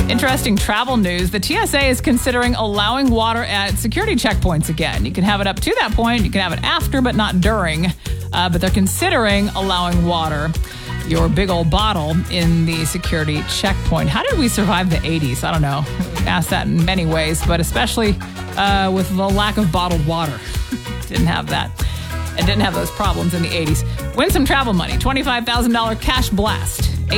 Interesting travel news. The TSA is considering allowing water at security checkpoints again. You can have it up to that point. You can have it after, but not during. But they're considering allowing water, your big old bottle, in the security checkpoint. How did we survive the 80s? I don't know. Asked that in many ways, but especially with the lack of bottled water. Didn't have that. And didn't have those problems in the 80s. Win some travel money. $25,000 cash blast.